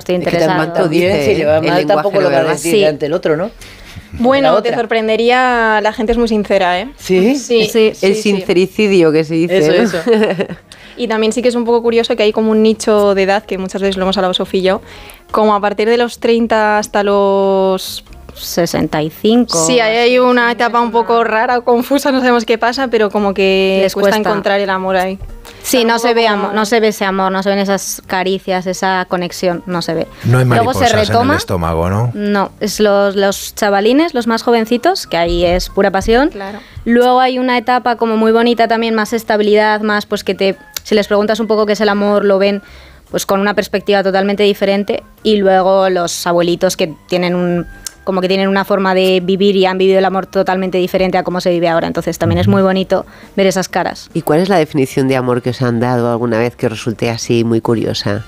estoy Es que interesado. también, si le va mal, tampoco lo va a decir ante el otro, ¿no? Bueno, te sorprendería, la gente es muy sincera, ¿eh? ¿Sí? Sí, el sincericidio que se dice. Eso. Y también sí que es un poco curioso que hay como un nicho de edad, que muchas veces lo hemos hablado Sofía y yo, como a partir de los 30 hasta los 65. Sí, hay una etapa un poco rara, confusa, no sabemos qué pasa, pero como que les cuesta encontrar el amor ahí. Sí, no se ve amor, no se ve ese amor, no se ven esas caricias, esa conexión, no se ve. No hay Luego mariposas se retoma, en el estómago, ¿no? No, es los chavalines, los más jovencitos, que ahí es pura pasión. Claro. Luego hay una etapa como muy bonita también, más estabilidad, más pues que si les preguntas un poco qué es el amor, lo ven pues con una perspectiva totalmente diferente. Y luego los abuelitos que tienen como que tienen una forma de vivir y han vivido el amor totalmente diferente a cómo se vive ahora. Entonces también es muy bonito ver esas caras. ¿Y cuál es la definición de amor que os han dado alguna vez que os resulte así muy curiosa?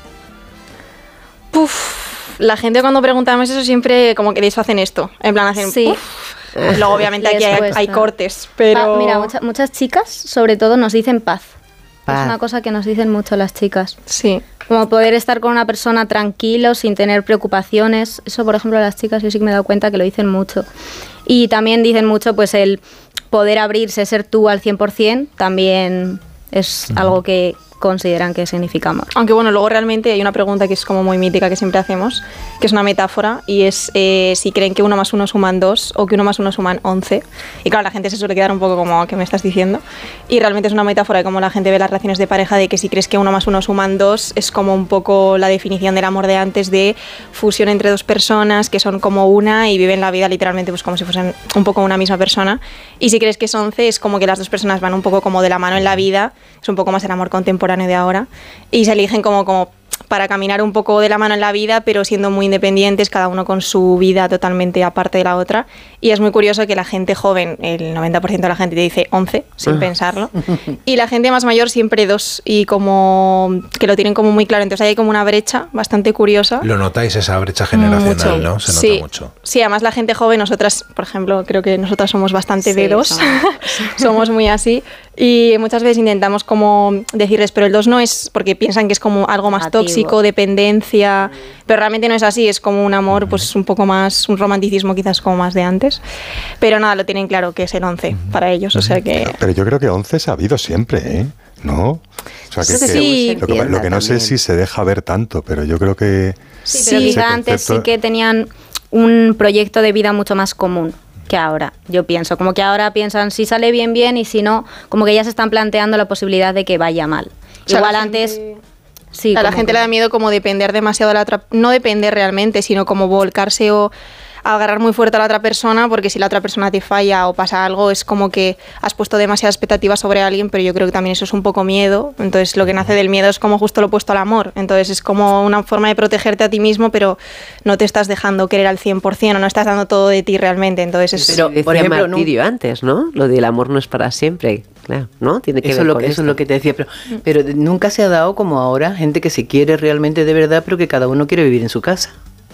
La gente cuando preguntamos eso siempre como que de hecho hacen esto, en plan hacen sí. Luego obviamente aquí hay cortes, pero... Mira, muchas chicas sobre todo nos dicen paz. Paz. Es una cosa que nos dicen mucho las chicas. Sí. Como poder estar con una persona tranquilo, sin tener preocupaciones. Eso, por ejemplo, las chicas yo sí que me he dado cuenta que lo dicen mucho. Y también dicen mucho pues el poder abrirse, ser tú al 100%, también es algo que consideran que significa amor. Aunque bueno, luego realmente hay una pregunta que es como muy mítica que siempre hacemos, que es una metáfora, y es si creen que 1 más 1 suman 2 o que 1 más 1 suman 11. Y claro, la gente se suele quedar un poco como, ¿qué me estás diciendo? Y realmente es una metáfora de cómo la gente ve las relaciones de pareja, de que si crees que 1 más 1 suman 2, es como un poco la definición del amor de antes, de fusión entre dos personas que son como una y viven la vida literalmente pues como si fuesen un poco una misma persona. Y si crees que es 11, es como que las dos personas van un poco como de la mano en la vida, es un poco más el amor contemporáneo de ahora, y se eligen como para caminar un poco de la mano en la vida, pero siendo muy independientes, cada uno con su vida totalmente aparte de la otra. Y es muy curioso que la gente joven, el 90% de la gente te dice 11, sin pensarlo, y la gente más mayor siempre 2, y como que lo tienen como muy claro. Entonces hay como una brecha bastante curiosa. Lo notáis, esa brecha generacional, mucho. ¿no? Se nota mucho. Sí, además la gente joven, nosotras, por ejemplo, creo que nosotras somos bastante de 2, somos muy así, y muchas veces intentamos como decirles, pero el 2 no es, porque piensan que es como algo más tóxico, dependencia, pero realmente no es así, es como un amor pues un poco más, un romanticismo quizás como más de antes, pero nada, lo tienen claro que es el 11 para ellos, o sea que... Pero yo creo que 11 se ha habido siempre, ¿eh? ¿No? O sea, que sí. Lo que no sé es si se deja ver tanto, pero yo creo que... Sí, pero quizá antes sí que tenían un proyecto de vida mucho más común que ahora, yo pienso. Como que ahora piensan si sale bien, bien, y si no, como que ya se están planteando la posibilidad de que vaya mal. O sea, igual antes... Sí, a la gente le da miedo como depender demasiado de la otra, no depender realmente, sino como volcarse o agarrar muy fuerte a la otra persona, porque si la otra persona te falla o pasa algo, es como que has puesto demasiadas expectativas sobre alguien, pero yo creo que también eso es un poco miedo. Entonces lo que nace del miedo es como justo lo opuesto al amor. Entonces es como una forma de protegerte a ti mismo, pero no te estás dejando querer al 100% o no estás dando todo de ti realmente. Entonces es... Pero, por ejemplo, Martirio antes, ¿no? Lo del amor no es para siempre. Claro, ¿no? Tiene que ver con eso es lo que te decía, pero nunca se ha dado como ahora, gente que se quiere realmente de verdad, pero que cada uno quiere vivir en su casa.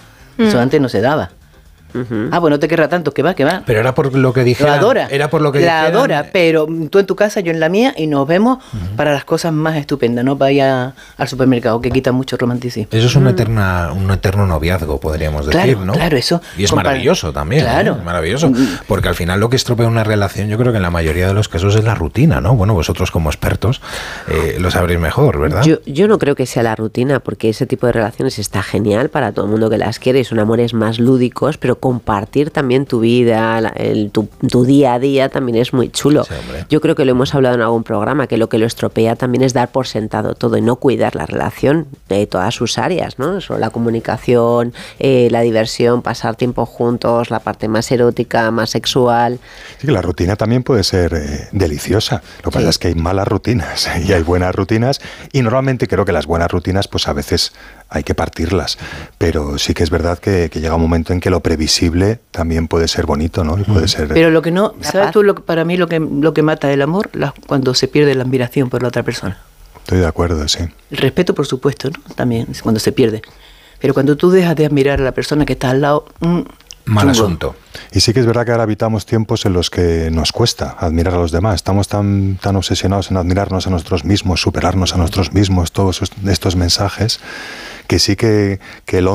Eso antes no se daba. Pues no te querrá tanto, que va. Pero era por lo que dijeron. La adora. Era por lo que la dijeron. adora, pero tú en tu casa, yo en la mía, y nos vemos para las cosas más estupendas, no para ir al supermercado, que quita mucho romanticismo. Eso es un eterno noviazgo, podríamos decir, ¿no? Claro, eso. Y es maravilloso también, claro. ¿eh? Maravilloso, porque al final lo que estropea una relación, yo creo que en la mayoría de los casos es la rutina, ¿no? Bueno, vosotros como expertos lo sabréis mejor, ¿verdad? Yo no creo que sea la rutina, porque ese tipo de relaciones está genial para todo el mundo que las quiere, son amores más lúdicos, pero compartir también tu vida, tu día a día también es muy chulo. Sí, yo creo que lo hemos hablado en algún programa, que lo estropea también es dar por sentado todo y no cuidar la relación de todas sus áreas, ¿no? Eso, la comunicación, la diversión, pasar tiempo juntos, la parte más erótica, más sexual. Sí, que la rutina también puede ser deliciosa. Lo que pasa es que hay malas rutinas y hay buenas rutinas, y normalmente creo que las buenas rutinas pues a veces hay que partirlas, pero sí que es verdad que llega un momento en que lo previsible también puede ser bonito, ¿no? Y puede ser... Pero lo que no, ¿sabes tú? Para mí lo que mata el amor, cuando se pierde la admiración por la otra persona. Estoy de acuerdo, sí. El respeto, por supuesto, ¿no? También, cuando se pierde. Pero cuando tú dejas de admirar a la persona que está al lado... mal asunto. Y sí que es verdad que ahora habitamos tiempos en los que nos cuesta admirar a los demás. Estamos tan obsesionados en admirarnos a nosotros mismos, superarnos a nosotros mismos, todos estos mensajes, que sí que el